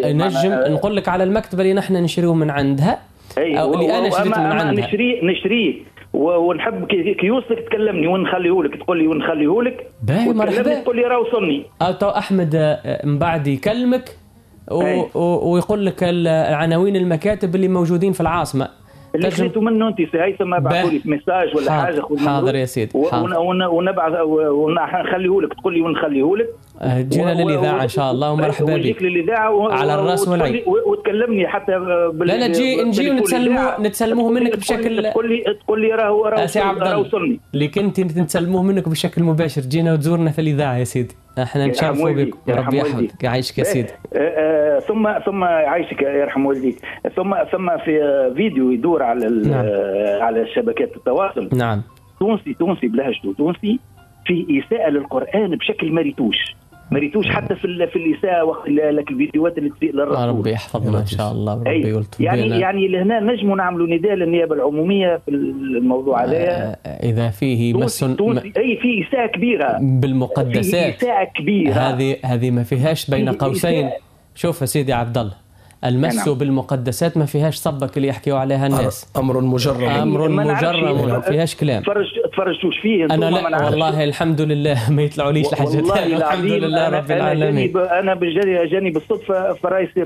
نجم نقول لك على المكتبة اللي نحن نشريه من عندها أو اللي أنا شريت من عندها نشريه ونحب كي يوصلك تكلمني ونخليه لك، تقول لي ونخليه لك، باهي مرحبا، تقول لي راه وصلني. تو أحمد من بعد يكلمك ويقول لك العناوين المكاتب اللي موجودين في العاصمة اللي خليته منه انت هيثم بعثوا لي ميساج ولا حاجه. حاضر يا سيدي، ونبعث ونخليه لك، تقول لي ونخليه لك. جينا للإذاعة إن شاء الله ومرحبا بك على الراس والعين. وتكلمني حتى لا نجي ونتسلموه منك بشكل، تقول لي راه وصلني اللي كنت نتسلموه منك بشكل مباشر. جينا وتزورنا في الإذاعة يا سيدي، احنا نشرفوا بك وربي يحفظك يعيشك يا سيدي. ثم يعيشك يرحم والديك. ثم في فيديو يدور على شبكات التواصل. نعم. تونسي بلهجته تونسي في إساءة للقرآن بشكل مريتوش حتى في الإساءة وقت لك الفيديوهات اللي تسيء للرسول. ربي يحفظنا إن شاء الله وربي يلطف بنا. يعني لهنا نجم نعملوا نداء للنيابة العمومية في الموضوع هذا. إذا فيه مس في إساءة كبيرة بالمقدسات، في إساءة كبيرة هذه ما فيهاش بين قوسين. شوف يا سيدي عبد الله، المس بالمقدسات ما فيهاش صبك اللي يحكيوا عليها الناس، أمر مجرم ما فيهاش كلام. تفرجتوش فيه أنا لا والله الحمد لله ما يطلعوا ليش الحاجات هذه، الحمد لله رب العالمين. أنا جاني بالصدفة فراي يصير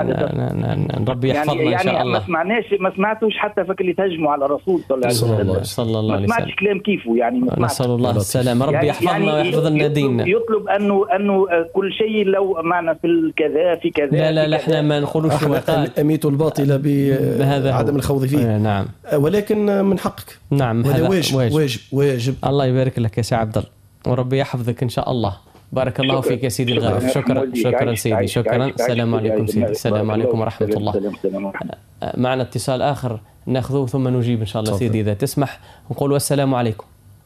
ربي يحفظنا إن شاء الله. ما سمعتوش حتى فك اللي تهجموا على الرسول صلى الله عليه وسلم. ما سمعتش كلام كيفه يعني. نسأل الله السلامة، ربي يحفظنا ويحفظ لنا ديننا. يطلب أنه كل شيء لو معنا في كذا في كذا. لا احنا ما نقولوش أميت الباطل بعدم الخوض فيه. نعم، ولكن من حقك. نعم، هذا واجب. الله يبارك لك يا سي عبد الله وربي يحفظك إن شاء الله. بارك الله فيك يا سيدي الغالي. شكرا سيدي، شكرا. السلام عليكم سيدي. السلام عليكم ورحمة الله. معنا اتصال آخر ناخذه ثم نجيب إن شاء الله سيدي إذا تسمح. نقول السلام عليكم.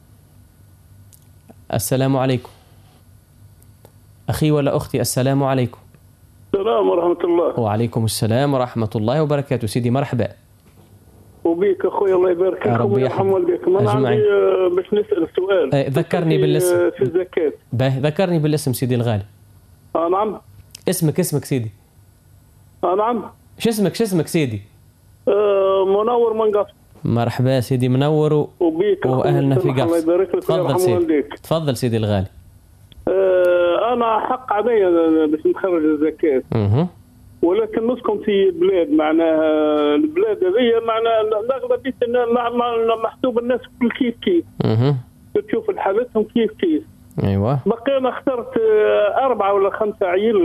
السلام عليكم أخي ولا أختي. السلام عليكم. السلام ورحمة الله. وعليكم السلام ورحمة الله وبركاته. سيدي مرحبا. وبيك أخوي الله يبارك فيك ويرحم والديك. ما عندي باش نسأل سؤال. ذكرني بالاسم في الزكاة. ذكرني بالاسم سيدي الغالي. نعم. اسمك سيدي. نعم. شو اسمك سيدي؟ منور من قصر. مرحبا سيدي منور وبيك وأهلنا في قصر. الله يبارك لك. تفضل سيدي. تفضل سيدي الغالي. أنا حق علي باش نخرج الزكاة. ولكن نسكن في بلاد معناها البلاد هذه معناها الأغلبية محسوب الناس كيف تشوف حالتهم كيف أيوة. بقينا اخترت 4 ولا 5 عيال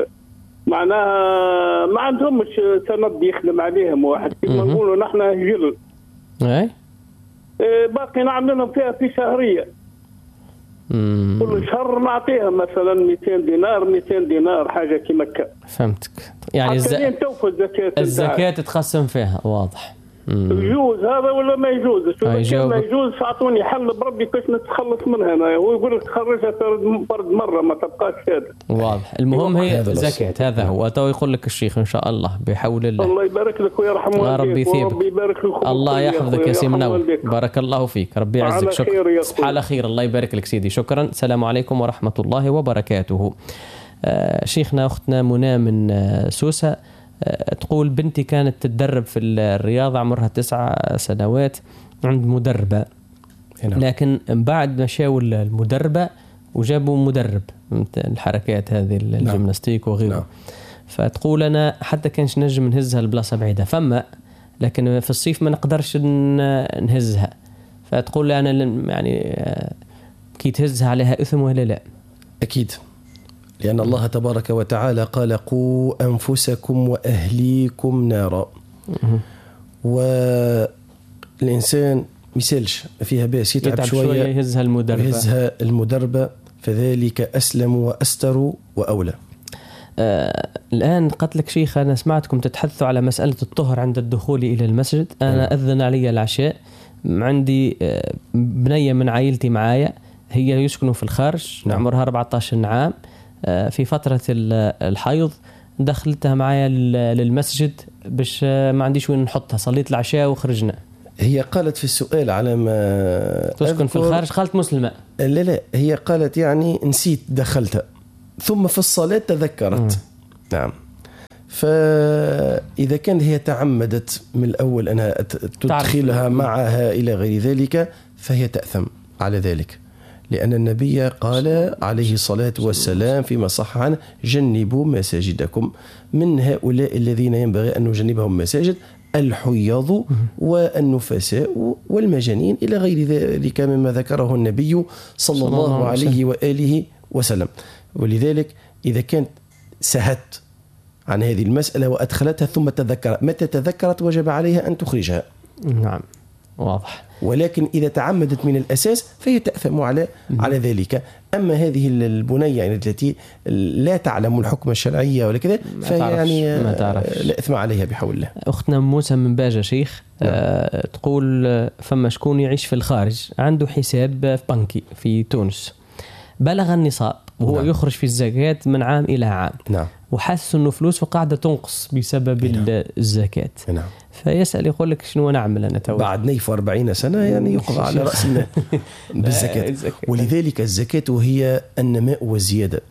معناها ما عندهمش سند يخدم عليهم واحد كما نقولوا نحن هجل. باقي نعمل لهم فيها في شهرية. كل شهر نعطيها مثلا 200 دينار حاجة كما كان. فهمتك. يعني الزكاة تتقسم فيها. واضح. يجوز هذا ولا ما يجوز؟ شو ما يجوز فاعطوني حل بربي كيف نتخلص منها. هو يقول لك خرجها فرد مرة ما تبقاش هذا. واضح. المهم هي زكاة. هذا هو. تو يقول لك الشيخ إن شاء الله بحول الله. الله يبارك لك ويرحم والديك. ربي يثيبك. وربي يبارك لك. الله يحفظك يا سي منور. بارك الله فيك. ربي يعزك. شكرا. على خير. الله يبارك لك سيدي. شكرا. السلام عليكم ورحمة الله وبركاته. شيخنا أختنا منى من سوسة تقول بنتي كانت تتدرب في الرياضة عمرها 9 سنوات عند مدربة، لكن بعد ما شاو المدربة وجابوا مدرب الحركات هذه الجيمناستيك وغيره. فتقول أنا حتى كانش نجم نهزها البلاصة بعيدة فما، لكن في الصيف ما نقدرش نهزها. فتقول أنا يعني كي تهزها عليها إثم ولا لا؟ أكيد، لأن الله تبارك وتعالى قال قوا أنفسكم وأهليكم نارا. والإنسان مثالش فيها باس يتعب شوية يهزها المدربة فذلك أسلم وأستر وأولى. الآن قتلك شيخ، أنا سمعتكم تتحدثوا على مسألة الطهر عند الدخول إلى المسجد. أنا أذن علي العشاء، عندي بنية من عائلتي معايا، هي يسكنوا في الخارج. عمرها 14 عام. في فترة الحيض دخلتها معايا للمسجد باش ما عنديش وين نحطها. صليت العشاء وخرجنا. هي قالت في السؤال على ما تسكن في الخارج. قالت مسلمة. لا هي قالت يعني نسيت دخلتها ثم في الصلاة تذكرت. نعم. فإذا كانت هي تعمدت من الأول أنها تدخلها معها إلى غير ذلك فهي تأثم على ذلك، لأن النبي قال عليه الصلاة والسلام فيما صح عنه: جنبوا مساجدكم. من هؤلاء الذين ينبغي أن نجنبهم مساجد الحيض والنفساء والمجانين إلى غير ذلك مما ذكره النبي صلى الله عليه وآله وسلم. ولذلك إذا كانت سهت عن هذه المسألة وأدخلتها ثم تذكرت، متى تذكرت وجب عليها أن تخرجها. نعم واضح. ولكن إذا تعمدت من الأساس فهي تأثم على ذلك. أما هذه البنية يعني التي لا تعلم الحكم الشرعي ولا كذا فهي يعني لا إثم عليها بحول الله. أختنا موسى من باجة شيخ تقول فما شكون يعيش في الخارج عنده حساب بنكي في تونس، بلغ النصاب وهو يخرج في الزكاة من عام إلى عام، وحس أنه فلوسه قاعدة تنقص بسبب الزكاة، فيسأل يقول لك شنو نعمل أنا تو بعد نيف 40 سنة يعني يقضى على رأس المال بالزكاة. ولذلك الزكاة هي النماء والزيادة،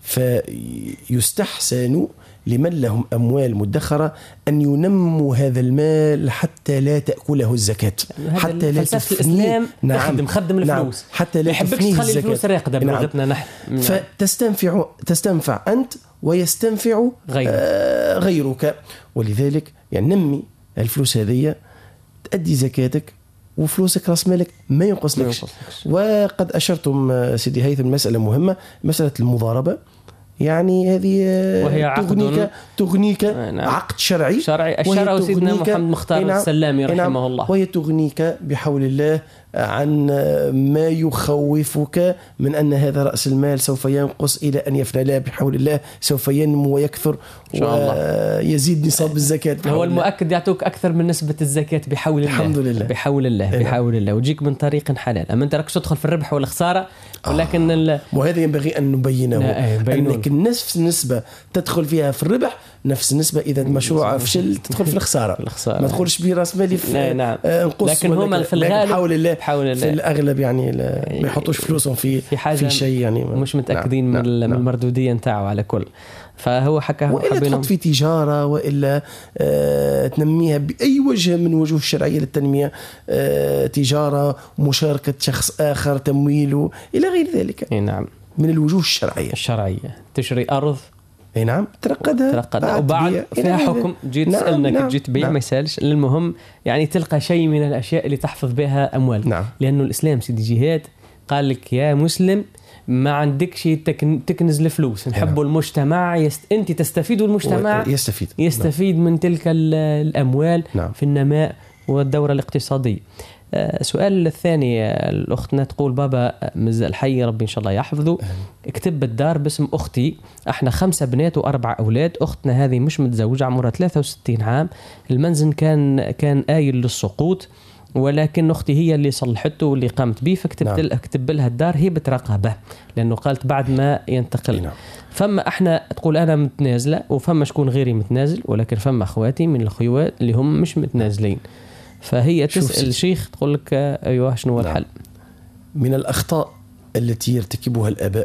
فيستحسن لمن لهم أموال مدخرة أن ينموا هذا المال حتى لا تأكله الزكاة، حتى لا تفنيه. خدم الفلوس حتى لا تفنيه تخلي الفلوس راقدة بلغتنا نحن. فتستنفع أنت ويستنفع غيرك. ولذلك يعني نمي الفلوس هذه، تأدي زكاتك وفلوسك راس مالك ما ينقص لك. وقد أشرتم سيدي هيثم مسألة مهمة، مسألة المضاربة، يعني هذه وهي تغنيك عقد شرعي الشرع سيدنا محمد مختار السلامي رحمه الله، وهي تغنيك بحول الله عن ما يخوفك من أن هذا رأس المال سوف ينقص إلى أن يفنى. لا، بحول الله سوف ينمو ويكثر ويزيد نصاب الزكاة. هو المؤكد يعطوك أكثر من نسبة الزكاة بحول الله. الحمد لله بحول الله بحول الله، وجيك من طريق حلال. أما أنت راكش تدخل في الربح والخسارة، ولكن وهذا ينبغي أن نبينه، أنك نفس النسبة تدخل فيها في الربح، نفس النسبة إذا المشروع فشل تدخل في الخسارة. ما تدخلش برأس مالي في نقص. لكن هما في الغالب في الأغلب يعني ما يحطوش فلوسهم في شيء يعني مش متأكدين من المردودية نتاعه على كل. فهو حكى وإلا تحط في تجارة، وإلا تنميها بأي وجه من وجوه الشرعية للتنمية، تجارة، مشاركة شخص آخر، تمويله إلى غير ذلك. نعم، من الوجوه الشرعية. تشري أرض، نعم، ترقدها وبعد فيها حكم جيت تسألنا جيت تبيع ما يسالش. المهم يعني تلقى شيء من الأشياء اللي تحفظ بها أموال. لأنه الإسلام سيدي جهاد قال لك يا مسلم ما عندكش تكنز الفلوس، نحبوا المجتمع أنت تستفيد والمجتمع يستفيد من تلك الأموال في النماء والدورة الاقتصادية. سؤال الثاني، الأختنا تقول بابا مازال حي ربي إن شاء الله يحفظه، اكتب الدار باسم أختي، احنا 5 بنات و4 أولاد، أختنا هذه مش متزوجة عمرها 63 عام، المنزل كان آيل للسقوط، ولكن أختي هي اللي صلحته واللي قامت به، فاكتب لها الدار هبة رقبة، لأنه قالت بعد ما ينتقل. فما احنا تقول أنا متنازلة، وفما شكون غيري متنازل، ولكن فما أخواتي من الأخوات اللي هم مش متنازلين. فهي تسأل الشيخ تقول لك أيوة شنو هو الحل؟ من الأخطاء التي يرتكبها الآباء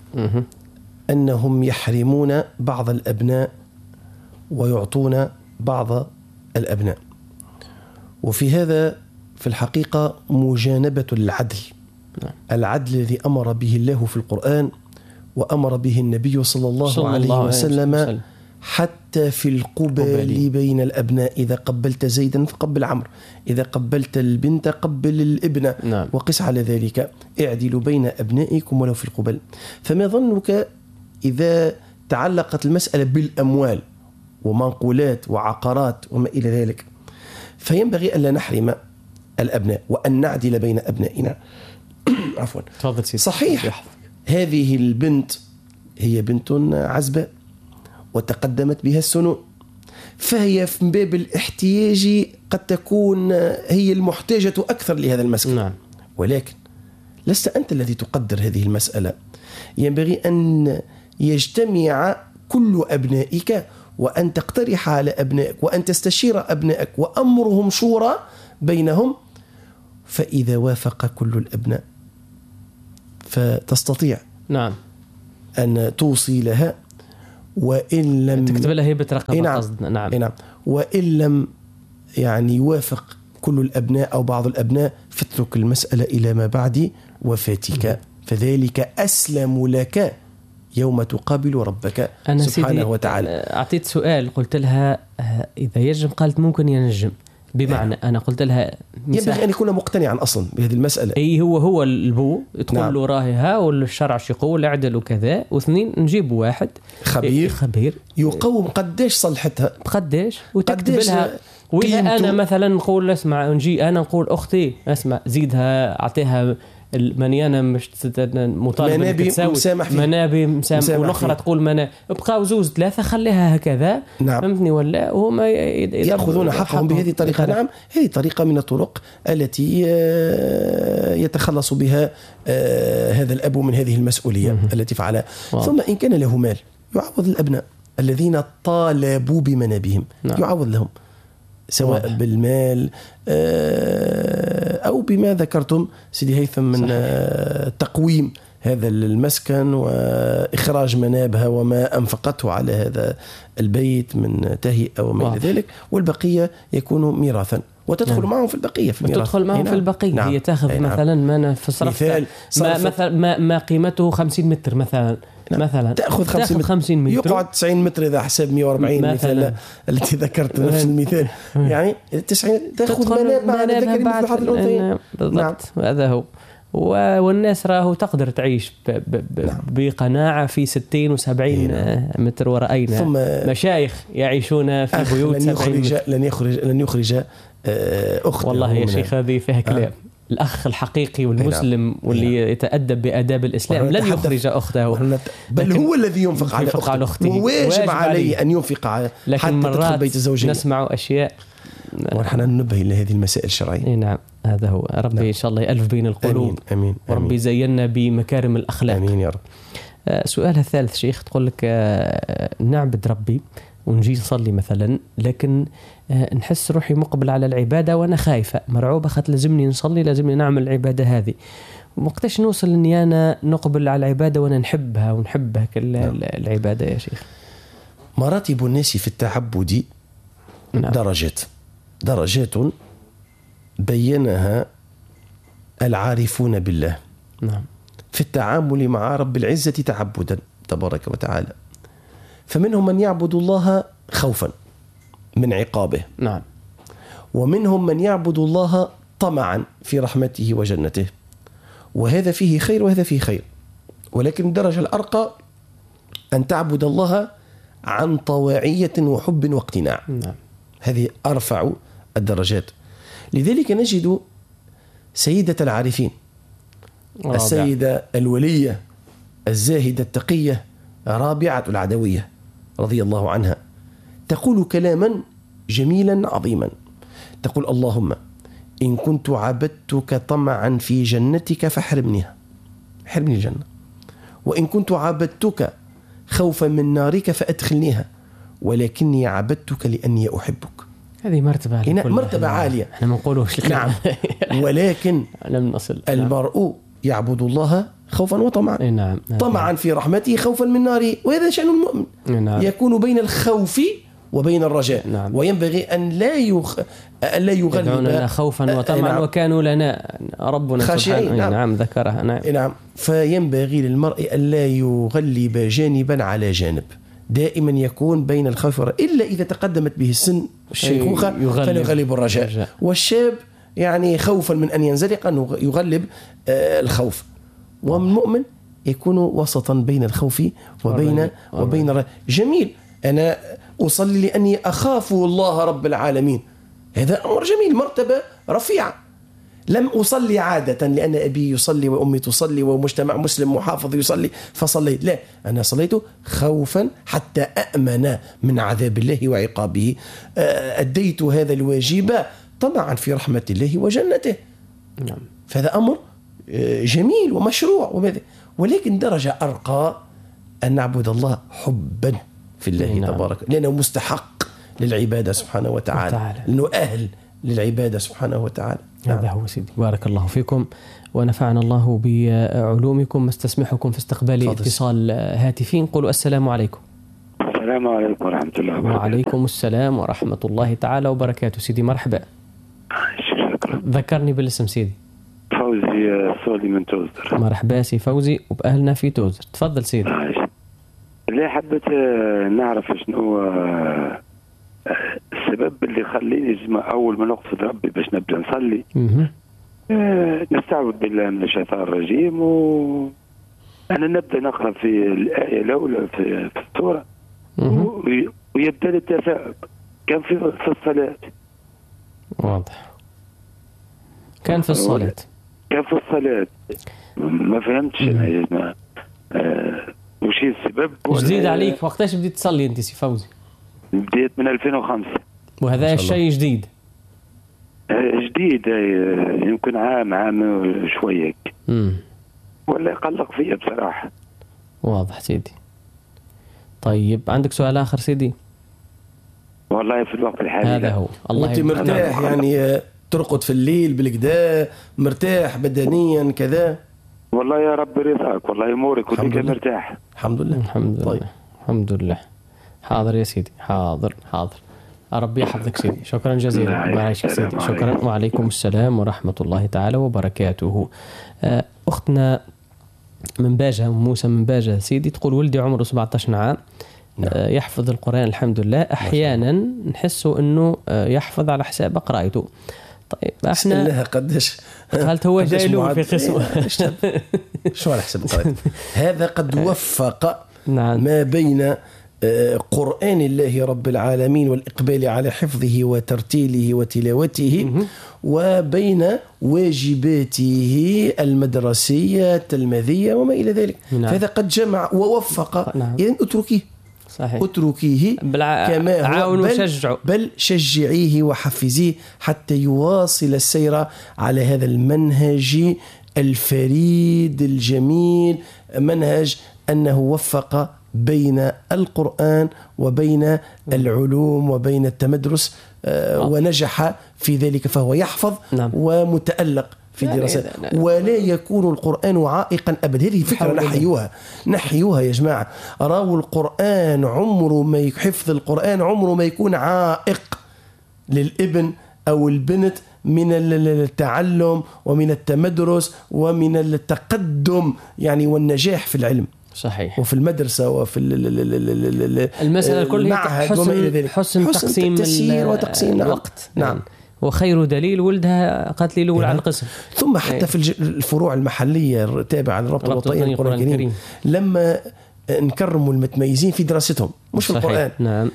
أنهم يحرمون بعض الأبناء ويعطون بعض الأبناء، وفي هذا في الحقيقة مجانبة العدل. العدل الذي أمر به الله في القرآن وأمر به النبي صلى الله عليه وسلم، حتى في القبل بين الأبناء. إذا قبلت زيدا فقبل عمرو، إذا قبلت البنت قبل الابن، وقس على ذلك. اعدلوا بين أبنائكم ولو في القبل. فما ظنك إذا تعلقت المسألة بالأموال ومنقولات وعقارات وما إلى ذلك؟ فينبغي ألا نحرم الأبناء وأن نعدل بين أبنائنا. عفوا. صحيح هذه البنت هي بنت عزباء وتقدمت بها السنون، فهي في باب الاحتياج قد تكون هي المحتاجة أكثر لهذا المسكن. ولكن لست أنت الذي تقدر هذه المسألة. ينبغي أن يجتمع كل أبنائك وأن تقترح على أبنائك وأن تستشير أبنائك، وأمرهم شورى بينهم. فإذا وافق كل الأبناء فتستطيع أن توصي لها وإن لم تكتب لها هبة رقبة. نعم. قصدنا. نعم. وإن لم يعني يوافق كل الأبناء أو بعض الأبناء فاترك المسألة إلى ما بعد وفاتك، فذلك أسلم لك يوم تقابل ربك سبحانه وتعالى. أعطيت سؤال قلت لها إذا ينجم، قالت ممكن ينجم، بمعنى أنا قلت لها ينبغي أن يكون مقتنعا أصلا بهذه المسألة. أي هو البو تقول نعم. له راهي ها والشرع شو يقول اعدل وكذا، واثنين نجيب واحد خبير يقوم قداش صلحتها قداش وتكتب لها. وإذا أنا مثلا نقول اسمع، نجي أنا نقول أختي اسمع زيدها أعطيها المنيانة مش مطالبة تساوي منابي مسامح، والأخرى تقول منا ابقاو زوز ثلاثة خليها هكذا. نعم. فهمتني ولا وهم يأخذون حقهم بهذه الطريقة. نعم، هذه طريقة من الطرق التي يتخلص بها هذا الأب من هذه المسؤولية التي فعلها. ثم إن كان له مال يعوض الأبناء الذين طالبوا بمنابهم. نعم. يعوض لهم سواء بالمال أو بما ذكرتم سيدي هيثم من تقويم هذا المسكن وإخراج منابها وما أنفقته على هذا البيت من تهيئة وما إلى ذلك، والبقية يكون ميراثا وتدخل معهم في البقية في الميراث. تدخل معهم في البقية. نعم. هي تأخذ مثلا ما في صرف ما قيمته 50 متر مثلا. نعم. مثلا تأخذ 50 متر يقعد 90 متر إذا حسب 140 مثلا التي ذكرت نفس المثال. يعني 90 تأخذ مناب مع ذكر مثل حظ الأنثيين. بالضبط. هذا هو. والناس راهو تقدر تعيش بقناعة في 60 و70 متر. ورأينا مشايخ يعيشون في بيوت 70 متر. لن يخرج أخت. والله يا شيخ هذه فيها كلام. الأخ الحقيقي والمسلم واللي يتأدب بآداب الإسلام لن يخرج أخته، بل هو الذي ينفق على أخته. وواجب عليه أن ينفق حتى تدخل بيت الزوجية. نسمع أشياء ونحن ننبه إلى هذه المسائل الشرعية. نعم هذا هو. ربي نعم. إن شاء الله يألف بين القلوب. أمين. وربي زينا بمكارم الأخلاق. أمين يا رب. سؤالها الثالث شيخ تقول لك نعبد ربي ونجي نصلي مثلا، لكن نحس روحي مقبل على العبادة وأنا خايفة مرعوبة، خاطر لازمني نصلي، لازمني نعمل العبادة هذه. وقتاش نوصل إني أنا نقبل على العبادة وأنا نحبها العبادة يا شيخ؟ مراتب الناس في التعبد نعم. درجات بينها العارفون بالله. نعم. في التعامل مع رب العزة تعبدا تبارك وتعالى. فمنهم من يعبد الله خوفا من عقابه. نعم. ومنهم من يعبد الله طمعا في رحمته وجنته، وهذا فيه خير وهذا فيه خير. ولكن الدرجة الأرقى أن تعبد الله عن طواعية وحب واقتناع. نعم. هذه أرفع الدرجات. لذلك نجد سيدة العارفين السيدة الولية الزاهدة التقية رابعة العدوية رضي الله عنها تقول كلاما جميلا عظيما. تقول: اللهم إن كنت عبدتك طمعا في جنتك فاحرمني الجنة، وإن كنت عبدتك خوفا من نارك فأدخلنيها، ولكني عبدتك لأني أحبك. هذه مرتبة عالية. احنا ما نقولوش. نعم. ولكن لم نصل. المرء يعبد الله خوفا وطمعا. نعم. طمعا في رحمته خوفا من ناره، وهذا شأن المؤمن. نعم. يكون بين الخوف وبين الرجاء. نعم. وينبغي أن لا يغلب. يدعوننا خوفا وطمعا. نعم. وكانوا لنا ربنا خاشعين. نعم ذكرها. نعم. فينبغي للمرء أن لا يغلب جانبا على جانب، دائما يكون بين الخوف إلا إذا تقدمت به السن الشيخوخة فليغلب الرجاء. والشاب يعني خوفا من أن ينزلق أنه يغلب الخوف. والمؤمن يكون وسطا بين الخوف وبين الرجاء. جميل. أنا أصلي لأني أخاف الله رب العالمين، هذا أمر جميل، مرتبة رفيعة. لم أصلي عادة لأن أبي يصلي وأمي تصلي ومجتمع مسلم محافظ يصلي فصليت، لا، أنا صليت خوفا حتى أأمن من عذاب الله وعقابه. أديت هذا الواجب طمعا في رحمة الله وجنته. نعم. فهذا أمر جميل ومشروع. ولكن درجة أرقى أن نعبد الله حبا في الله. نعم. تبارك، لأنه مستحق للعبادة سبحانه وتعالى، لأنه أهل للعبادة سبحانه وتعالى. هذا هو سيدي. بارك الله فيكم ونفعنا الله بعلومكم. استسمحكم في استقبال اتصال هاتفين. قولوا السلام عليكم. السلام عليكم ورحمة الله وبركاته. وعليكم السلام ورحمة الله تعالى وبركاته. سيدي مرحبا. شكرا. ذكرني بالاسم سيدي. فوزي الصولي من توزر. مرحبا سي فوزي وبأهلنا في توزر. تفضل سيدي. اللي حبيت نعرف شنو السبب اللي خليني أول ما نقصد ربي باش نبدأ نصلي نستعوذ بالله من الشيطان الرجيم، أنا نبدأ نقرأ في الآية الأولى في السورة ويبدأ التثاؤب. كان في الصلاة. واضح. كان في الصلاة. ما فهمتش أنا يا جماعة وش السبب. جديد عليك. وقتاش بديت تصلي أنت سي فوزي؟ بديت من 2005. وهذا الشيء جديد يمكن عام شوية ولا يقلق فيها بصراحة. واضح سيدي. طيب عندك سؤال آخر سيدي؟ والله في الوقت الحالي هذا هو. الله أنت مرتاح يعني ترقد في الليل بالكدا مرتاح بدنيا كذا؟ والله يا رب رضاك، والله امورك وديك مرتاح الحمد لله. طيب الحمد لله. حاضر يا سيدي. حاضر. ربي يحفظك سيدي. شكرا جزيلا. معايشك سيدي. شكرا. وعليكم السلام ورحمة الله تعالى وبركاته. أختنا من باجة موسى من باجة سيدي تقول ولدي عمره 17 عام يحفظ القرآن الحمد لله. أحيانا نحسه أنه يحفظ على حساب قراءته. طيب احنا لها قداش قالت هو جاي له في قسم شو على حساب قراءته. هذا قد وفق ما بين قرآن الله رب العالمين والإقبال على حفظه وترتيله وتلاوته وبين واجباته المدرسية التلميذية وما إلى ذلك. فهذا قد جمع ووفق. إذن اتركيه. صحيح. اتركيه كما هو بل شجعيه وحفزيه حتى يواصل السير على هذا المنهج الفريد الجميل، منهج أنه وفق بين القرآن وبين العلوم وبين التمدرس ونجح في ذلك، فهو يحفظ ومتألق في دراسة ولا يكون القرآن عائقا أبدا. هذه فكرة نحيوها يا جماعة. راوا القرآن عمره ما يحفظ القرآن عمره ما يكون عائق للابن أو البنت من التعلم ومن التمدرس ومن التقدم يعني والنجاح في العلم. صحيح. وفي المدرسة وفي المسألة كلها حسن تقسيم التسيير وتقسيم الوقت. نعم. وخير دليل ولدها قالت لي الأول على القسم. ثم حتى في الفروع المحلية تابعة للرابطة الوطنية للقرآن الكريم لما نكرموا المتميزين في دراستهم مش في القرآن. نعم.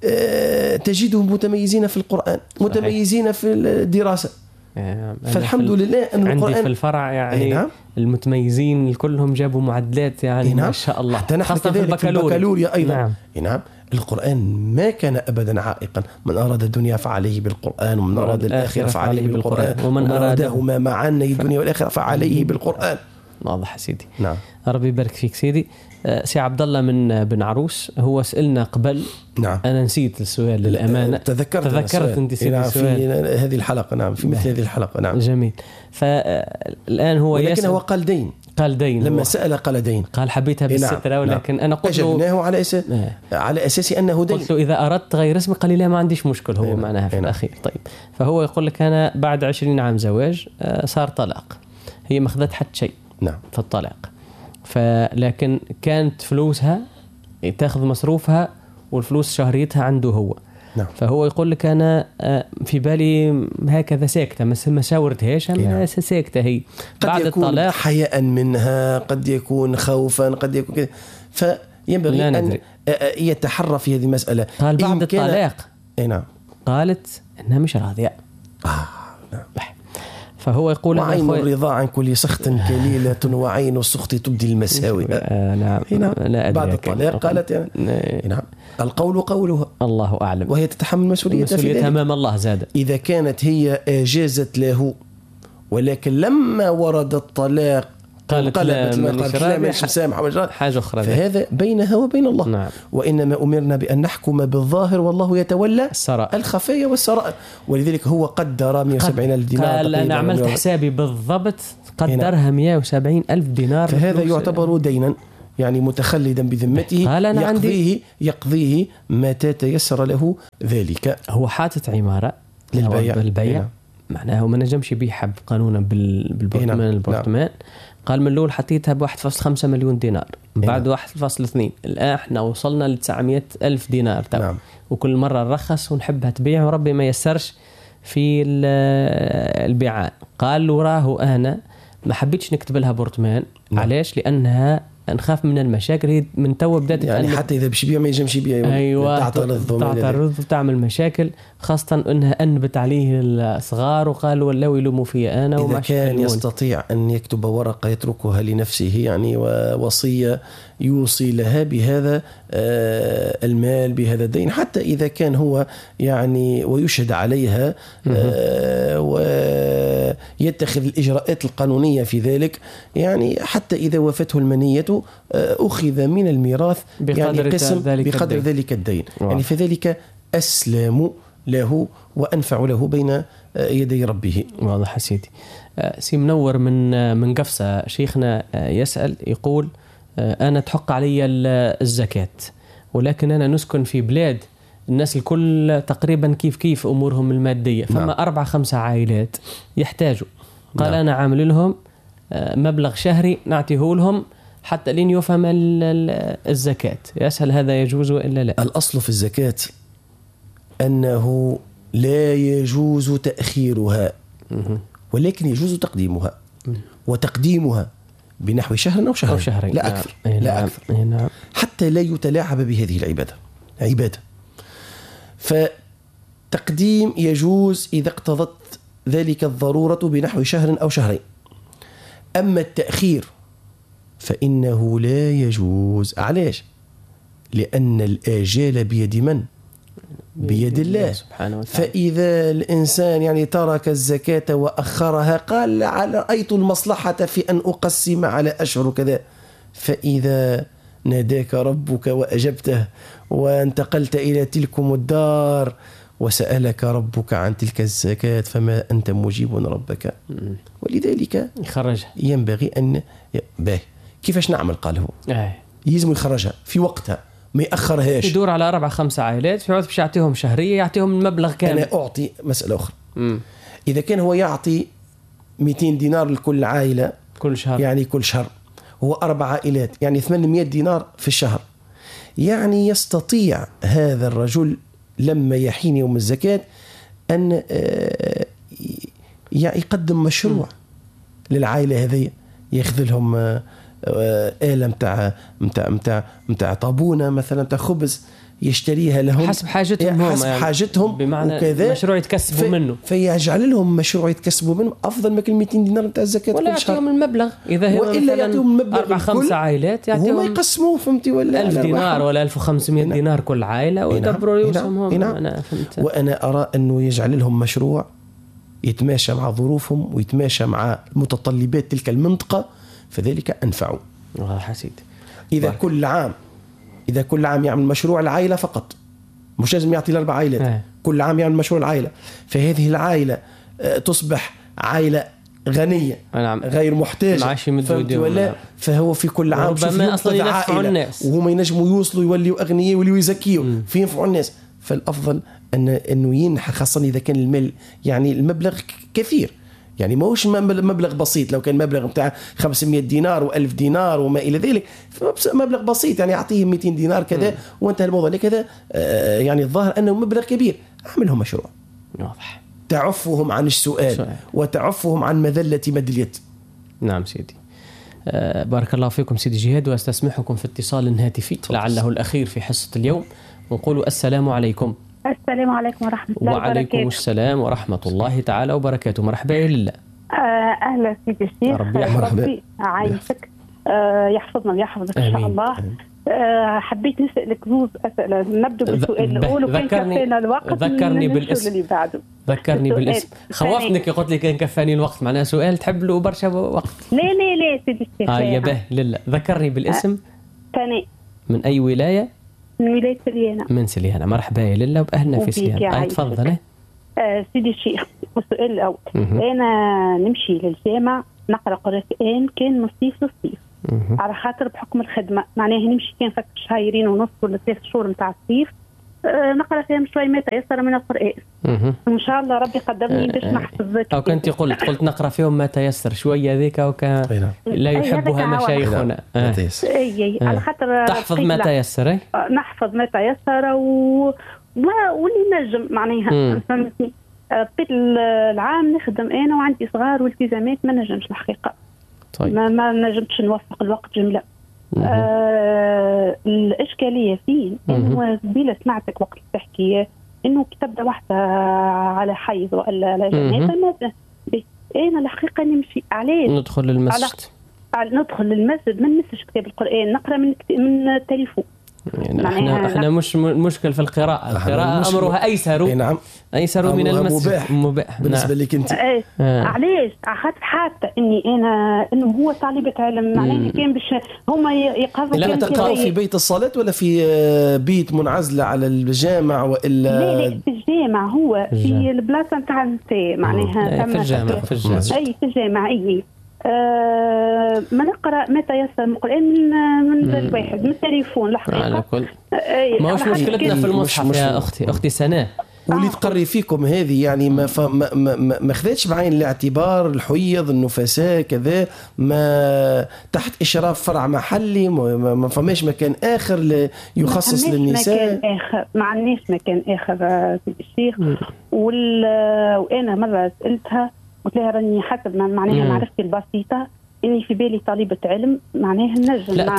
تجدهم متميزين في القرآن متميزين في الدراسة. فالحمد لله أن القرآن عندي في الفرع يعني المتميزين كلهم جابوا معدلات يعني ما شاء الله. حتى نحن كذلك في البكالوريا أيضا. نعم. القرآن ما كان أبدا عائقا. من أراد الدنيا فعليه بالقرآن ومن أراد الآخرة فعليه بالقرآن ومن أرادهما معا الدنيا والآخرة فعليه بالقرآن. واضح سيدي. نعم. ربي يبارك فيك سيدي. سي عبد الله من بن عروس هو سألنا قبل. نعم. أنا نسيت السؤال للأمانة. تذكرت أنت في هذه الحلقة. نعم في مثل هذه الحلقة. نعم جميل. فالآن هو ولكن هو قال دين لما سأل قال دين قال حبيتها بالسترة ولكن أنا قلت له أجبناه على أساس أنه دين. قلت له إذا أردت غير اسمي قال لي لا ما عنديش مشكل. هو معناها في الأخير. طيب فهو يقول لك أنا بعد 20 عام زواج صار طلاق. هي ما أخذت حتى شيء في الطلاق لكن كانت فلوسها تاخذ مصروفها والفلوس شهريتها عنده هو. نعم. فهو يقول لك أنا في بالي هكذا ساكتة ما شاورتهاش ساكتة هي بعد الطلاق حياء منها قد يكون خوفا قد يكون كذا فينبغي أن يتحرى في هذه المسألة. قال بعد الطلاق. نعم. قالت أنها مش راضية. نعم. فهو يقول وعين الرضا عن كل سخط كليلة وعين السخط تبدي المساوئ. نعم. لا بعد الطلاق قالت نعم القول قولها الله أعلم وهي تتحمل مسؤوليتها أمام الله زاد. إذا كانت هي أجازت له ولكن لما ورد الطلاق قالت لا مش مسامحة حاجة أخرى فهذا بينها وبين الله. نعم. وإنما أمرنا بأن نحكم بالظاهر والله يتولى الخفية والسرائر ولذلك هو قدر 170,000 دينار. قال أنا عملت حسابي بالضبط قدرها 170,000 دينار. فهذا يعتبر دينا يعني متخلدا بذمته يقضيه متى تيسر له ذلك. هو حاطط عمارة للبيع معناه ما نجمش يبيعها قانونا بالبرطمان البرطمان. قال من الأول حطيتها ب1.5 مليون دينار، بعد 1.2، الآن احنا وصلنا ل 900,000 دينار. وكل مرة نرخص ونحبها تبيع وربي ما يسرش في البيعان. قال وراه أنا ما حبيتش نكتب لها برطمان. علاش؟ لأنها نخاف من المشاكل. هي من تو بدات يعني حتى اذا باش يبيع ما ينجمش يبيع. ايوه تعترض وتعمل مشاكل، خاصه انها انبت عليه الصغار وقالوا ولاو يلوموا فيا انا. اذا كان يستطيع ان يكتب ورقه يتركها لنفسه يعني ووصيه يوصي لها بهذا المال بهذا الدين، حتى اذا كان هو يعني ويشهد عليها ويتخذ الاجراءات القانونيه في ذلك، يعني حتى اذا وفته المنيه أخذ من الميراث يعني قسم بقدر ذلك الدين. يعني فذلك أسلم له وأنفع له بين يدي ربه. واضح سيدي. سي منور من قفصة شيخنا يسأل يقول أنا تحق علي الزكاة، ولكن أنا نسكن في بلاد الناس الكل تقريبا كيف أمورهم المادية، فما 4-5 عائلات يحتاجوا. قال أنا عامل لهم مبلغ شهري نعطيه لهم حتى لين يفهم الزكاة. يسأل هذا يجوز وإلا لا؟ الأصل في الزكاة أنه لا يجوز تأخيرها، ولكن يجوز تقديمها، وتقديمها بنحو شهر أو شهرين لا أكثر. لا أكثر. حتى لا يتلاعب بهذه عبادة. فتقديم يجوز إذا اقتضت ذلك الضرورة بنحو شهر أو شهرين. أما التأخير فإنه لا يجوز. علاش؟ لأن الآجال بيد من؟ بيد الله سبحانه وتعالى. فإذا الإنسان يعني ترك الزكاة وأخرها قال رأيت المصلحة في أن أقسم على أشهر كذا، فإذا ناداك ربك وأجبته وانتقلت إلى تلكم الدار وسألك ربك عن تلك الزكاة فما أنت مجيب ربك. ولذلك يخرجها ينبغي أن كيفاش نعمل؟ قال هو يلزم يخرجها في وقتها ما يأخرهاش. يدور على 4-5 عائلات في باش يعطيهم شهرية، يعطيهم المبلغ كامل. أنا أعطي مسألة أخرى. إذا كان هو يعطي 200 دينار لكل عائلة كل شهر، يعني كل شهر هو 4 عائلات يعني 800 دينار في الشهر. يعني يستطيع هذا الرجل لما يحين يوم الزكاة أن يقدم مشروع للعائلة هذه، يأخذ لهم آلة متاع طابونة مثلا متاع خبز يشتريها لهم حسب حاجتهم حاجتهم بمعنى وكذا، مشروع يتكسبوا منه، فيجعل لهم مشروع يتكسبوا منه أفضل ما كل 200 دينار متاع الزكاة. ولا يعطيهم المبلغ إذا هو وإلا يعطيهم المبلغ 4-5 عائلات يعطيهم وما يقسموه فهمتي ولا 1000 دينار ولا 1500 دينار كل عائلة ويدبروا يوسمهم. أنا فهمت. وأنا أرى أنه يجعل لهم مشروع يتماشى مع ظروفهم ويتماشى مع متطلبات تلك المنطقة، فذلك أنفع. حسيت إذا كل عام يعمل مشروع العائلة فقط، مش لازم يعطي ل4 عائلات. كل عام يعمل مشروع العائلة، فهذه العائلة تصبح عائلة غنية غير محتاجة ولا، فهو في كل عام ربما أصلا ينفعوا الناس وهم ينجموا يوصلوا يوليوا أغنياء يوليوا يزكيوا في ينفعوا الناس. فالأفضل أنه ينحى، خاصة إذا كان المال يعني المبلغ كثير، يعني ما هوش مبلغ بسيط. لو كان مبلغ بتاع 500 دينار و1000 دينار وما إلى ذلك مبلغ بسيط، يعني أعطيهم 200 دينار كذا وانتهى الموضوع. لكذا يعني الظاهر أنه مبلغ كبير، أعملهم مشروع واضح تعفهم عن السؤال وتعفهم عن مذلة مد اليد. نعم سيدي. بارك الله فيكم سيدي جهاد، واستسمحكم في اتصال هاتفي لعله الأخير في حصة اليوم، ونقول السلام عليكم. السلام عليكم ورحمة الله وبركاته. وعليكم السلام ورحمة الله تعالى وبركاته. مرحبا لله. أهلا سيدي الشيخ، ربي عايشك يحفظنا ويحفظك إن شاء الله. حبيت نسألك 2 أسئلة. نبدأ بالسؤال الأول وكان كفانا الوقت. ذكرني بالاسم اللي بعده. ذكرني بالاسم. خوفتني قلت لي كان كفاني الوقت، معناها سؤال تحب له برشا وقت. لا سيدي الشيخ. يا به لله. ذكرني بالاسم. ثاني. من أي ولاية؟ من ولاية سليانة. من سليانة. مرحبا يا لله وبأهلنا في سليانة. تفضل. سيدي الشيخ، السؤال الأول. أنا نمشي للجامع نقرأ قرآن كان من صيف للصيف، على خاطر بحكم الخدمه معناها نمشي كان فك شهرين ونص ولا 3 شهور نتاع الصيف نقرا فيهم شوي ما تيسر من القرآن. ان شاء الله ربي قدرني باش نحفظ. او كنت قلت نقرا فيهم ما تيسر شويه ذيك او لا يحبها مشايخنا. اي على خاطر تحفظ ما تيسر. نحفظ ما تيسر واللي نجم معناها فهمتني. بقيت العام نخدم انا وعندي صغار والتزامات ما نجمش الحقيقه. طيب. ما نجمتش نوفق الوقت جمله. الإشكالية فيه إنه قبيلة سمعتك وقت تحكي إنه كتبنا واحدة على حيض ولا على جنازة. أنا الحقيقة نمشي عليه ندخل للمسجد. ندخل للمسجد ما نمسش كتاب القرآن نقرأ من التليفون. يعني احنا مش مشكل في القراءة أمرها أيسر. نعم. أيسر من المسجد. مباح بالنسبة لك أنت. علاش؟ حتى إني أنا إنه هو طالبة علم معناه كان باش هما يقرأوا. لا تقرأ في بيت الصلاة ولا في بيت منعزلة على الجامع وإلا؟ لا في الجامع هو في البلاصة نتاع النساء معناها. في الجامع. أي في الجامع أي. ما نقرأ ما تيسر من القرآن من الواحد من التليفون الحقيقة. على كل ما هوش مشكلتنا في المصحف يا أختي سناء. واللي تقري فيكم هذه يعني ما خذتش بعين الاعتبار الحيض النفساء كذا ما تحت إشراف فرع محلي ما فماش مكان آخر يخصص للنساء. ما عندناش مكان آخر في الشيخ. وأنا مرة سألتها قلت لها راني حسب معناها معرفتي البسيطة إني في بالي طالبة علم معناها النجم. لا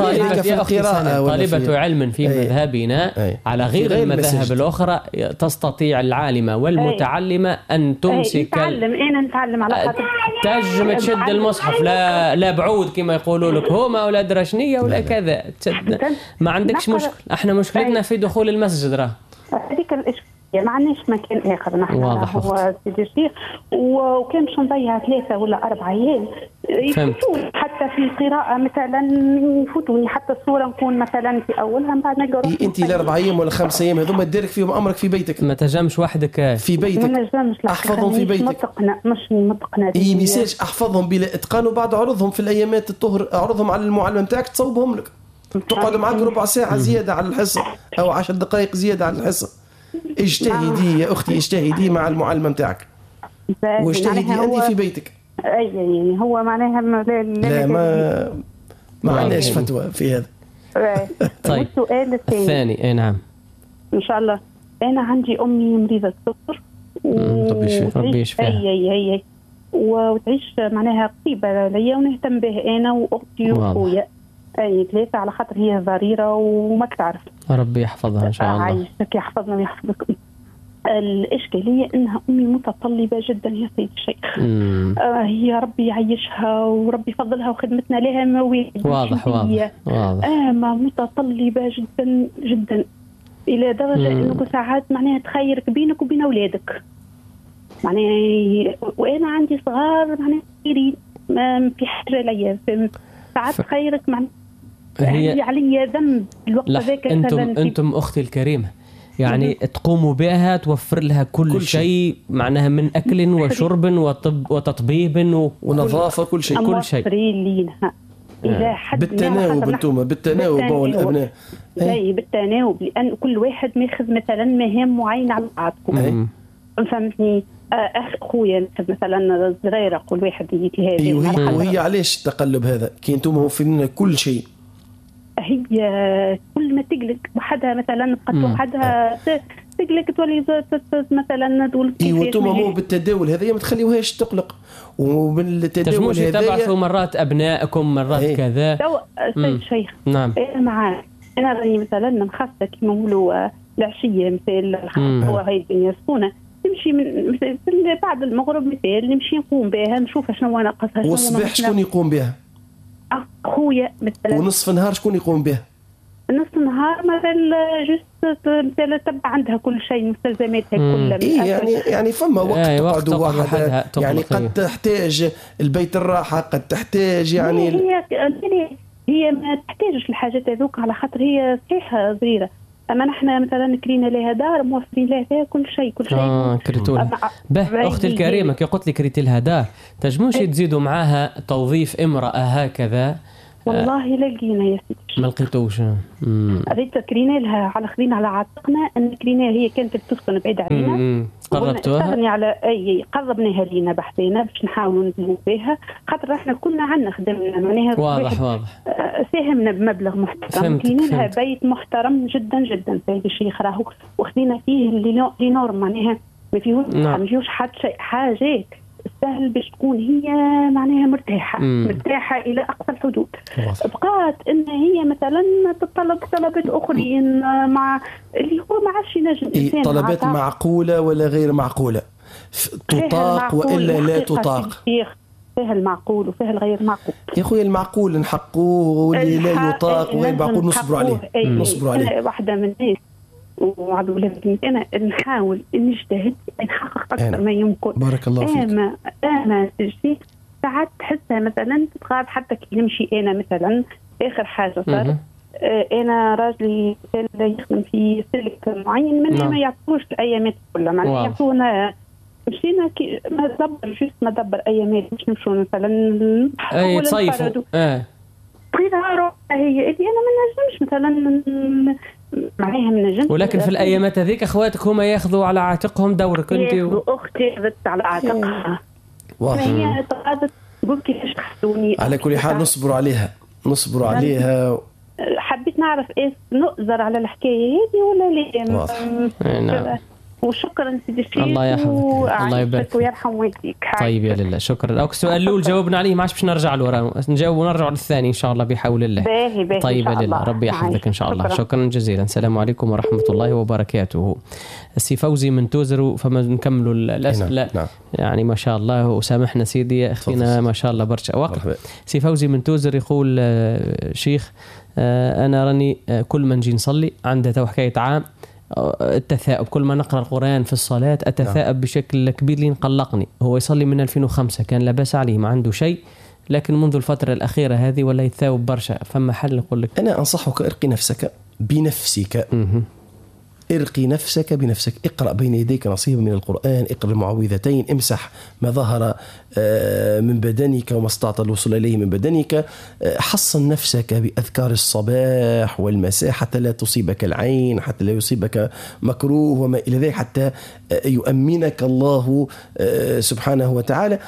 طالبة علم في مذهبنا على غير المذاهب الأخرى تستطيع العالمة والمتعلمة أن تمسك. أنا نتعلم على خاطر تنجم تشد المصحف لا بعود كما يقولوا لك هما ولا درشنية ولا كذا ما عندكش مشكلة. احنا مشكلتنا في دخول المسجد راه هذيك الإشكال. ما عندناش مكان آخر نحن هو سيدي الشيخ وكان باش نضيع 3 ولا 4 أيام يفوتون حتى في القراءة مثلا يفوتوني حتى الصورة نكون مثلا في أولها من بعد نقرأ. أنت ال4 أيام ولا 5 أيام هذوما تديرك فيهم أمرك في بيتك. ما تجمش وحدك في بيتك. ما نجمش أحفظهم في بيتك. مش متقنة. ميساج أحفظهم بلا إتقان وبعد عرضهم في الأيامات الطهر عرضهم على المعلم تاعك تصوبهم لك. تقعد معك ربع ساعة زيادة على الحصة أو 10 دقائق زيادة على الحصة. اجتهدي يا أختي اجتهدي مع المعلم تاعك واجتهدي أنت في بيتك. يعني هو معناها لا ما عندناش فتوى في هذا. طيب السؤال الثاني نعم إن شاء الله. أنا عندي أمي مريضة السكر ربي يشفيها وتعيش معناها قريبة ليا ونهتم به أنا وأختي وأخويا 3 على خاطر هي ضريرة وما تعرف. ربي يحفظها إن شاء الله. عايشك يحفظنا ويحفظكم. الإشكالية إنها أمي متطلبة جدا يا سيد الشيخ. هي ربي يعيشها وربي يفضلها وخدمتنا لها مواد. واضح. ما متطلبة جدا جدا إلى درجة إنه ساعات معناها تخيرك بينك وبين أولادك معناها وأنا عندي صغار معناها كثيرين في حاجة ليا ساعات تخيرك معناها هي علي ذنب الوقت ذاك. أنتم أختي الكريمة يعني تقوموا بها توفر لها كل شيء معناها من أكل وشرب وتطبيب ونظافة كل شيء لينها إلى حد بالتناوب. أنتم بالتناوب والأبناء بالتناوب لأن كل واحد ماخذ مثلا مهام معينة على بعضكم. فهمتني. أخويا مثلا صغيرة كل واحد يجي هذه. وهي علاش التقلب هذا كي أنتم موفرين كل شيء؟ هي كل ما تقلق وحدها مثلا قد وحدها تقلق تولي مثلا تقول وانتم مو بالتداول هذا ما تخليوهاش تقلق وبالتداول هذا تبعثوا مرات ابنائكم مرات كذا. سيد شيخ نعم معاك انا راني مثلا مخصصه كيما نقولوا العشيه مثل الخمسه هاي الدنيا سخونه نمشي من بعد المغرب مثال نمشي نقوم بها نشوف شنو ناقصها. والصباح شكون يقوم بها؟ اخويا مثلا. ونصف النهار شكون يقوم به؟ نصف النهار مثلا جست مثلا تبع عندها كل شيء مستلزماتها كلها. يعني فما وقت تقعد وحدها يعني قد تحتاج البيت الراحه قد تحتاج يعني هي ما تحتاجش الحاجات هذوك على خاطر هي صحيحه صغيره. اما نحن مثلا كرينا لها دار موفرين لها فيها كل شيء كريتون اختي الكريمه كي قلت لي كريت لها دار تجموش تزيدوا معاها توظيف امراه هكذا والله لقينا يا سيدي. ما لقيتوش؟ ريت كرينا لها على خذينا على عاتقنا ان كرينا هي كانت تسكن بعيد علينا. قربتوها على اي قربناها لينا بحثينا باش نحاولوا نزلوا فيها، خاطر احنا كنا عندنا خدمنا معناها واضح ساهمنا بمبلغ محترم. كاين لها بيت محترم جدا جدا في الشيخ راهو، وخذينا فيه لي نورم معناها ما فيهوش حتى شيء حاجات سهل باش تكون هي معناها مرتاحة إلى أقصى الحدود. بقات إن هي مثلا تطلب طلبات أخرين مع اللي هو ما عادش ينجم إنسان. طلبات معقولة ولا غير معقولة؟ تطاق وإلا لا تطاق؟ فيها المعقول وفيها الغير معقول يا أخوي. المعقول نحقوه واللي لا يطاق وغير معقول نصبروا عليه. واحدة من الناس وعدو لكن أنا نحاول نجتهد نحقق أكثر ما يمكن. بارك الله فيك. أنا تجي ساعات تحسها مثلا تتغاب حتى كي نمشي أنا مثلا آخر حاجة صار أنا راجلي يخدم في سلك معين من ما يعطوش الأيامات كلها معناها يعطونا مشينا كي ما دبر أيامات باش نمشوا مثلا أي تصيفوا قيلها هي اللي أنا ما نجمش مثلا معناها من الجنة. ولكن في الأيامات هذيك أخواتك هما ياخذوا على عاتقهم دورك أنت أختي أخذت على عاتقها. هي تقاعدت تقول كيفاش تخدوني. على كل حال نصبر عليها. حبيت نعرف إيش نؤذر على الحكاية هذه ولا لا. وشكرا سيدي الشيخ. الله يحفظك. الله يبارك ويرحم والديك. طيب يا لله شكرا. أو سؤال الأول جاوبنا عليه ما عادش باش نرجع له نجاوب ونرجع للثاني إن شاء الله بحول الله. باهي طيب يا لله ربي يحفظك إن شاء الله. شكرا جزيلا. السلام عليكم ورحمة الله وبركاته. السي فوزي من توزر فما نكملوا الأسئلة. نعم. يعني ما شاء الله وسامحنا سيدي يا أخينا ما شاء الله برشا وقت. سي فوزي من توزر يقول شيخ أنا راني كل ما نجي نصلي عنده تو حكاية عام التثاؤب. كل ما نقرأ القرآن في الصلاة أتثاءب بشكل كبير لين قلقني. هو يصلي من 2005 كان لا بأس عليه ما عنده شيء، لكن منذ الفترة الأخيرة هذه ولا يتثاؤب برشا. فما حل نقول لك؟ أنا أنصحك ارقي نفسك بنفسك. ارقي نفسك بنفسك. اقرأ بين يديك نصيب من القرآن، اقرأ المعوذتين، امسح ما ظهر من بدنك وما استطعت الوصول إليه من بدنك. حصن نفسك بأذكار الصباح والمساء حتى لا تصيبك العين، حتى لا يصيبك مكروه وما إلى ذلك، حتى يؤمنك الله سبحانه وتعالى.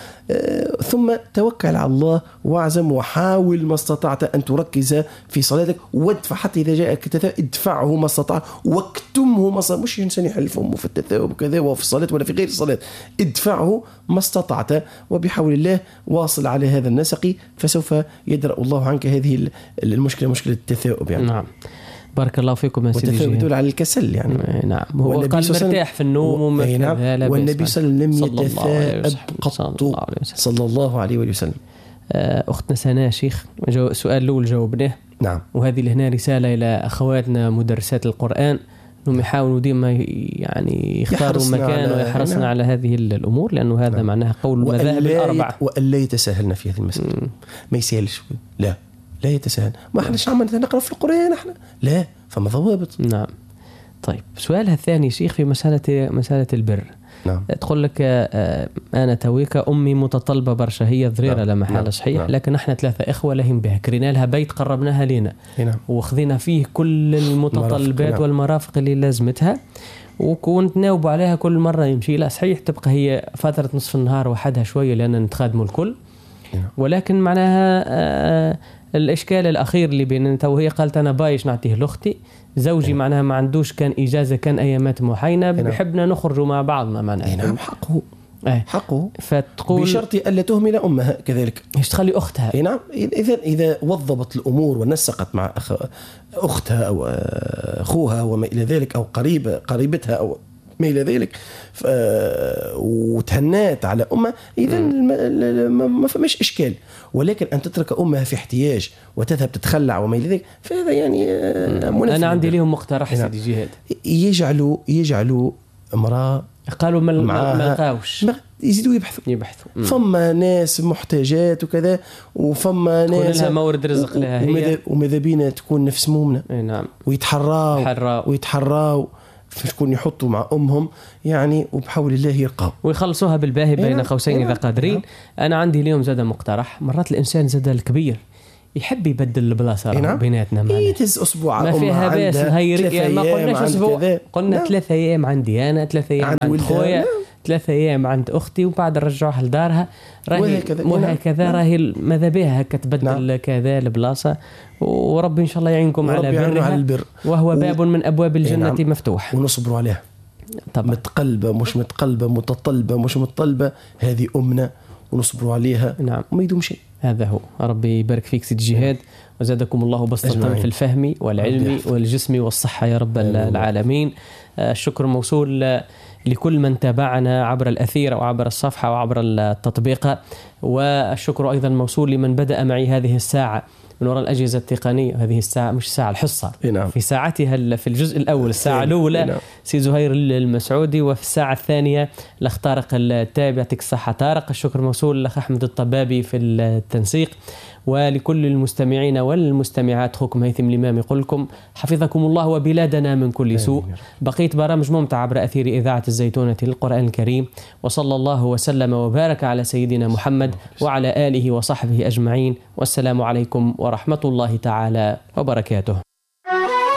ثم توكل على الله واعزم وحاول ما استطعت أن تركز في صلاتك وادفع حتى إذا جاءك التثاؤب ادفعه ما استطعت واكتمه ما استطعت. مش إنسان يحلف أمه في التثاؤب وكذا وفي الصلاة ولا في غير الصلاة، ادفعه ما استطعت وبحول الله واصل على هذا النسق فسوف يدرأ الله عنك هذه المشكلة، مشكلة التثاؤب يعني. نعم بارك الله فيكم يا سيدي. والتثاؤب يدل على الكسل يعني. نعم هو قال مرتاح في النوم والنبي صلى الله عليه وسلم لم يتثاءب قط صلى الله عليه وسلم. أختنا سناء شيخ سؤال الأول جاوبناه. نعم. وهذه لهنا رسالة إلى أخواتنا مدرسات القرآن أنهم يحاولوا ديما يعني يختاروا مكان ويحرصنا على هذه الأمور، لأنه هذا معناها قول المذاهب الأربعة. وألا يتساهلنا في هذه المسألة. ما يسهلش. لا يتساهل. ما احنا شو عملنا نقرأ في القرآن احنا؟ لا فما ضوابط. نعم. طيب سؤالها الثاني شيخ في مسألة البر. نعم. تقول لك أنا تويك أمي متطلبة برشا، هي ضريرة لا محالة صحيح. نعم. لكن احنا 3 إخوة لهم بها، كرينا لها بيت قربناها لنا. نعم. وخذينا فيه كل المتطلبات. نعم. والمرافق اللي لازمتها وكنت ناوب عليها كل مرة يمشي. لا صحيح تبقى هي فترة نصف النهار وحدها شوية لأننا نتخادموا الكل. نعم. ولكن معناها الإشكال الأخير اللي بيننا وهي قالت أنا بايش نعطيه لأختي زوجي. معناها ما عندوش كان إجازة كان أيامات محينة بحبنا نخرجوا مع بعضنا معناها. نعم حقه. حقه. فتقول بشرط ألا تهمل أمها كذلك. إيش تخلي أختها. نعم إذا وضبت الأمور ونسقت مع أختها أو أخوها وما إلى ذلك أو قريبتها أو ما إلى ذلك وتهنات على أمها إذا ما فماش إشكال. ولكن أن تترك أمها في احتياج وتذهب تتخلع وما إلى ذلك فهذا يعني أنا عندي لهم مقترح سيدي جهاد. يجعلوا امرأة قالوا ما لقاوش يزيدوا يبحثوا. فما ناس محتاجات وكذا وفما ناس لها مورد رزق لها هي وماذا بينا تكون نفس مؤمنة. نعم. ويتحراوا فشكون يحطوا مع أمهم يعني وبحول الله يرقوا ويخلصوها بالباهي بين قوسين إذا قادرين. أنا عندي اليوم زاد مقترح. مرات الإنسان زاد الكبير يحب يبدل البلاصه بيناتنا يتهز اسبوع ما فيها باس نهير ما قلناش اسبوع قلنا 3 ايام عندي انا 3 ايام عند خويا 3 ايام عند اختي وبعد نرجعوها لدارها وهكذا راهي ماذا بها هكا تبدل كذا البلاصه وربي ان شاء الله يعينكم على برها وهو باب من ابواب الجنه مفتوح ونصبروا عليها طبعا. متقلبه مش متقلبه متطلبه مش متطلبه هذه امنا ونصبروا عليها نعم وما يدوم شيء. هذا هو. ربي يبارك فيك سيد جهاد وزادكم الله بسطة في الفهم والعلم والجسم والصحة يا رب العالمين. الشكر موصول لكل من تابعنا عبر الأثير وعبر الصفحة وعبر التطبيق، والشكر أيضا موصول لمن بدأ معي هذه الساعة من وراء الأجهزة التقنية. هذه الساعة مش ساعة الحصة في ساعتها في الجزء الأول الساعة الأولى سي زهير المسعودي، وفي الساعة الثانية الأخ طارق التابع يعطيك الصحة طارق. الشكر موصول للأخ أحمد الطبابي في التنسيق، ولكل المستمعين والمستمعات. أخوكم هيثم الإمام يقول لكم حفظكم الله وبلادنا من كل سوء. بقيت برامج ممتعة عبر أثير إذاعة الزيتونة للقرآن الكريم، وصلى الله وسلم وبارك على سيدنا محمد وعلى آله وصحبه أجمعين، والسلام عليكم ورحمة الله تعالى وبركاته.